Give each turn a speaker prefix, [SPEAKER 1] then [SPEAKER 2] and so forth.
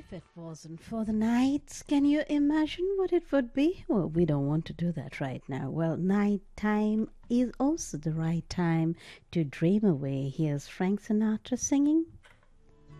[SPEAKER 1] If it wasn't for the nights, can you imagine what it would be? Well, we don't want to do that right now. Well, night time is also the right time to dream away. Here's Frank Sinatra singing